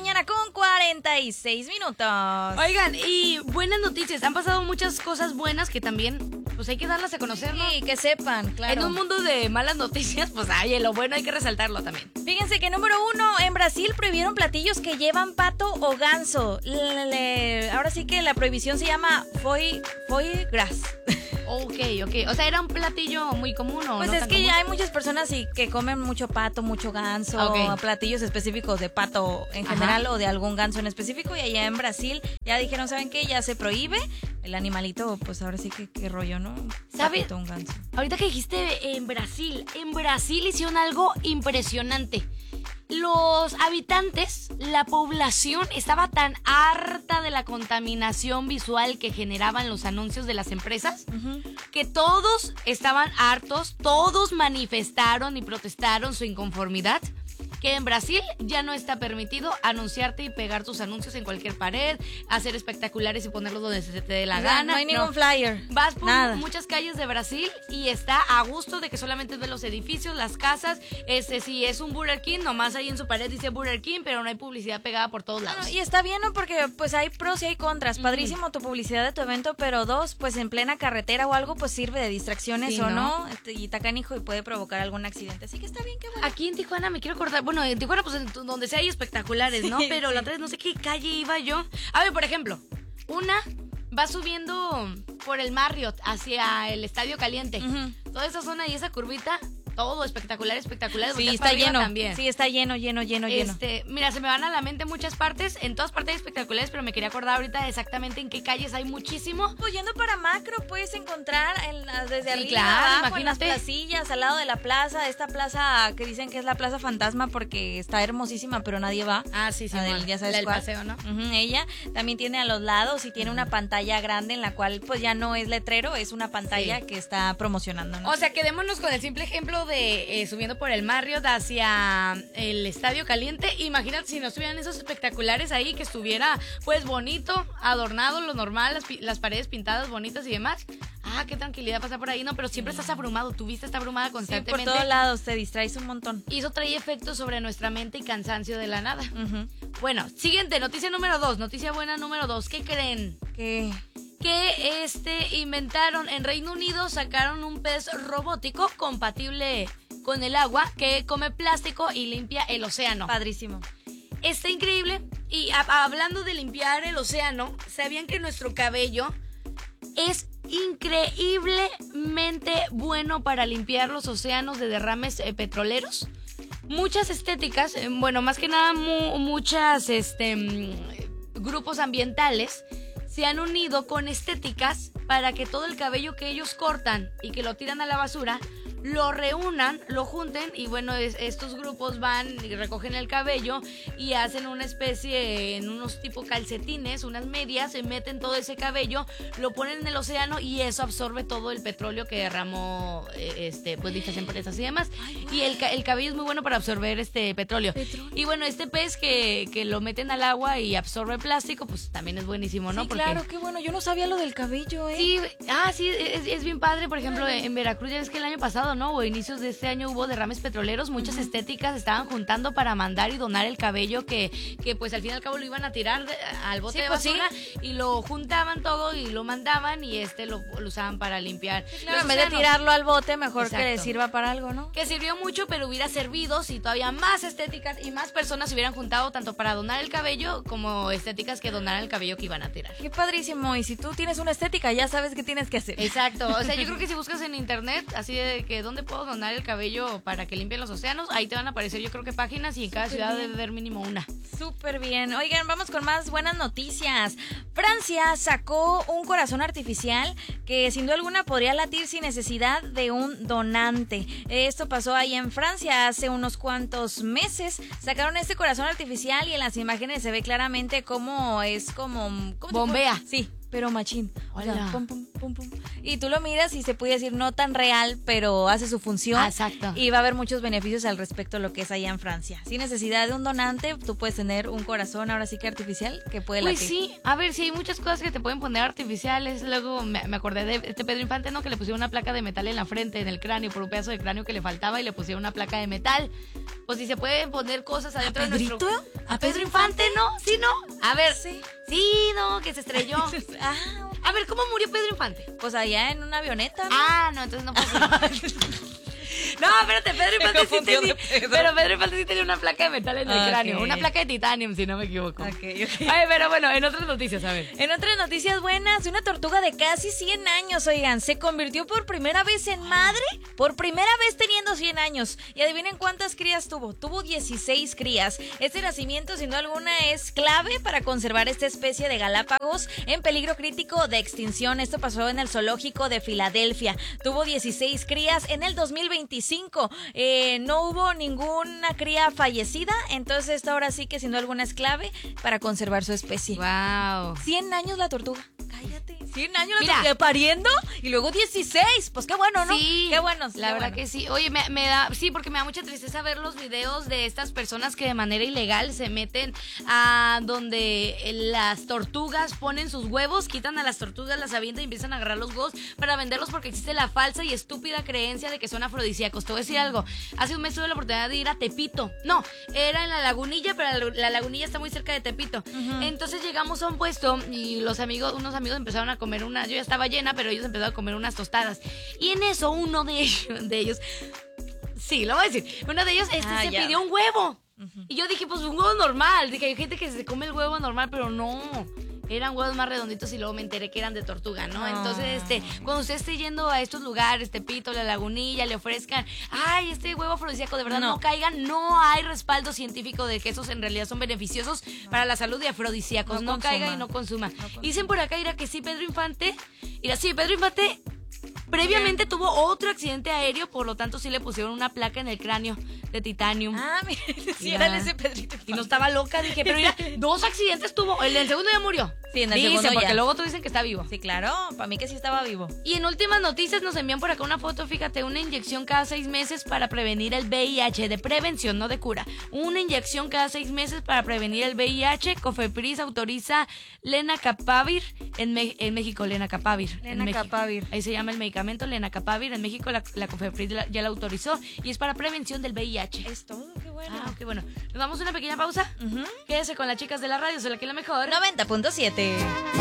mañana con 46 minutos. Oigan, y buenas noticias. Han pasado muchas cosas buenas que también, pues hay que darlas a conocer, ¿no? Sí, que sepan, claro. En un mundo de malas noticias, pues ay, lo bueno hay que resaltarlo también. Fíjense que número 1, en Brasil prohibieron platillos que llevan pato o ganso. Ahora sí que la prohibición se llama foie gras. Ok. O sea, era un platillo muy común, ¿o pues no es tan que común? ya hay muchas personas que comen mucho pato, mucho ganso, Ok. platillos específicos de pato en general o de algún ganso en específico. Y allá en Brasil ya dijeron, ¿saben qué? Ya se prohíbe el animalito, pues ahora sí que qué rollo, ¿no? ¿Sabes? Patito, un ganso. Ahorita que dijiste en Brasil hicieron algo impresionante. Los habitantes, la población estaba tan harta de la contaminación visual que generaban los anuncios de las empresas que todos estaban hartos, todos manifestaron y protestaron su inconformidad. Que en Brasil ya no está permitido anunciarte y pegar tus anuncios en cualquier pared, hacer espectaculares y ponerlos donde se te dé la gana. No hay ningún flyer. Vas por nada. muchas calles de Brasil y está a gusto de que solamente ves los edificios, las casas. Si es un Burger King, nomás ahí en su pared dice Burger King, pero no hay publicidad pegada por todos lados. Y está bien, ¿no? Porque pues hay pros y hay contras. Padrísimo tu publicidad de tu evento, pero dos, pues en plena carretera o algo, pues sirve de distracciones, Sí, o ¿no? y tacanijo y puede provocar algún accidente. Así que está bien, qué bueno. Aquí en Tijuana me quiero acordar, bueno, en Tijuana pues donde sea hay espectaculares, ¿no? Sí, Pero sí. la otra vez no sé qué calle iba yo. A ver, por ejemplo, una va subiendo por el Marriott hacia el Estadio Caliente. Toda esa zona y esa curvita, todo espectacular. Sí, volteas está para arriba lleno. también. Sí, está lleno. Mira, se me van a la mente muchas partes, en todas partes hay espectaculares, pero me quería acordar ahorita exactamente en qué calles hay muchísimo. Pues yendo para Macro puedes encontrar desde Sí, arriba claro, abajo, en las imagínate. placillas, al lado de la plaza, esta plaza que dicen que es la Plaza Fantasma porque está hermosísima, pero nadie va. Sí, La del, ya sabes del cuál. paseo, ¿no? Ella también tiene a los lados y tiene una pantalla grande en la cual pues ya no es letrero, es una pantalla que está promocionando, ¿no? O sea, quedémonos con el simple ejemplo de subiendo por el Marriott hacia el Estadio Caliente. Imagínate si no estuvieran esos espectaculares ahí, que estuviera pues bonito, adornado, lo normal, las paredes pintadas bonitas y demás. Qué tranquilidad pasar por ahí, no, pero siempre estás abrumado, tu vista está abrumada Sí, constantemente. por todos lados te distraes un montón. Y eso trae efectos sobre nuestra mente y cansancio de la nada. Bueno, siguiente, noticia número 2, noticia buena número 2. ¿Qué creen? ¿Qué? Que inventaron en Reino Unido, sacaron un pez robótico compatible con el agua que come plástico y limpia el océano. Padrísimo. Está increíble. Y hablando de limpiar el océano, ¿sabían que nuestro cabello es increíblemente bueno para limpiar los océanos de derrames petroleros? Muchas estéticas, bueno, más que nada muchas grupos ambientales se han unido con estéticas para que todo el cabello que ellos cortan y que lo tiran a la basura lo reúnan, lo junten y bueno, estos grupos van y recogen el cabello y hacen una especie, en unos tipo calcetines, unas medias, se meten todo ese cabello, lo ponen en el océano y eso absorbe todo el petróleo que derramó pues dichas empresas y demás. Y el cabello es muy bueno para absorber petróleo. Y bueno, este pez que lo meten al agua y absorbe plástico, pues también es buenísimo, ¿no? Sí, Porque claro, qué bueno. Yo no sabía lo del cabello, ¿eh? sí, es bien padre. Por ejemplo, en Veracruz, ya ves que el año pasado, ¿no? O inicios de este año hubo derrames petroleros, muchas estéticas estaban juntando para mandar y donar el cabello que pues al fin y al cabo lo iban a tirar al bote de basura y lo juntaban todo y lo mandaban y lo usaban para limpiar. Claro, los en vez de océanos. tirarlo al bote, mejor que le Exacto. sirva para algo, ¿no? Que sirvió mucho, pero hubiera servido si todavía más estéticas y más personas se hubieran juntado tanto para donar el cabello como estéticas que donaran el cabello que iban a tirar. Qué padrísimo. Y si tú tienes una estética, ya sabes qué tienes que hacer. Exacto, o sea, yo creo que si buscas en internet, así de que dónde puedo donar el cabello para que limpien los océanos, ahí te van a aparecer yo creo que páginas y en cada ciudad debe haber mínimo una. Súper bien. Oigan, vamos con más buenas noticias. Francia sacó un corazón artificial que sin duda alguna podría latir sin necesidad de un donante. Esto pasó ahí en Francia hace unos cuantos meses. Sacaron este corazón artificial y en las imágenes se ve claramente cómo es como... ¿cómo te Bombea. puedo? Sí, pero machín. O sea, Hola. pum, pum, pum, pum. Y tú lo miras y se puede decir no tan real, pero hace su función. Exacto. Y va a haber muchos beneficios al respecto de lo que es allá en Francia. Sin necesidad de un donante, tú puedes tener un corazón ahora sí que artificial que puede latir. Pues sí, a ver, sí hay muchas cosas que te pueden poner artificiales. Luego me acordé de este Pedro Infante, ¿no? Que le pusieron una placa de metal en la frente, en el cráneo, por un pedazo de cráneo que le faltaba y le pusieron una placa de metal. Pues si se pueden poner cosas adentro de nuestro... ¿A Pedro Infante, no? ¿Sí, no? A ver, sí, no, que se estrelló. A ver, ¿cómo murió Pedro Infante? Pues allá en una avioneta, ¿no? No, entonces no pasa. No, espérate, Pedro Infante sí tenía una placa de metal en el cráneo. Una placa de titanium, si no me equivoco. Okay. Ay, pero bueno, en otras noticias, a ver. En otras noticias buenas, una tortuga de casi 100 años, oigan, se convirtió por primera vez en madre, por primera vez teniendo 100 años. Y adivinen cuántas crías tuvo. Tuvo 16 crías. Este nacimiento, sin duda alguna, es clave para conservar esta especie de Galápagos en peligro crítico de extinción. Esto pasó en el zoológico de Filadelfia. Tuvo 16 crías en el 2025. No hubo ninguna cría fallecida, entonces esto ahora sí que sin duda alguna es clave para conservar su especie. Wow. 100 años la tortuga. Cállate. 100 años la Mira. tortuga pariendo y luego 16. Pues qué bueno, ¿no? Sí, qué bueno. La verdad que sí. Oye, me da, sí, porque me da mucha tristeza ver los videos de estas personas que de manera ilegal se meten a donde las tortugas ponen sus huevos, quitan a las tortugas, las avientan y empiezan a agarrar los huevos para venderlos porque existe la falsa y estúpida creencia de que son afrodisíacos. Te voy a decir algo. Hace un mes tuve la oportunidad de ir a Tepito. No, era en la Lagunilla, pero la Lagunilla está muy cerca de Tepito. Entonces llegamos a un puesto y unos amigos empezaron a comer yo ya estaba llena, pero ellos empezaron a comer unas tostadas. Y en eso uno de ellos, sí, lo voy a decir, uno de ellos se pidió un huevo. Y yo dije, pues un huevo normal. Dije, hay gente que se come el huevo normal, pero no. Eran huevos más redonditos y luego me enteré que eran de tortuga, ¿no? Entonces, cuando usted esté yendo a estos lugares, Tepito, la Lagunilla, le ofrezcan, este huevo afrodisíaco, de verdad no caigan, no hay respaldo científico de que esos en realidad son beneficiosos para la salud de afrodisíacos. No caiga y no consuma. Dicen por acá, que sí, Pedro Infante previamente tuvo otro accidente aéreo, por lo tanto sí le pusieron una placa en el cráneo de titanium. Mira, sí era ese Pedrito. Y no estaba loca, dije, pero mira, 2 accidentes tuvo. El del segundo ya murió. Sí, en el segundo porque ya. luego otros dicen que está vivo. Sí, claro, para mí que sí estaba vivo. Y en últimas noticias nos envían por acá una foto, fíjate, una inyección cada 6 meses para prevenir el VIH, de prevención, no de cura. Una inyección cada 6 meses para prevenir el VIH. Cofepris autoriza Lenacapavir en México, Lenacapavir. Lenacapavir. Ahí se llama el medicamento Lenacapavir. En México la Cofepris ya la autorizó y es para prevención del VIH. Es todo, qué bueno. Qué bueno. Nos damos una pequeña pausa. Quédese con las chicas de la radio, soy la que es la mejor. 90.7.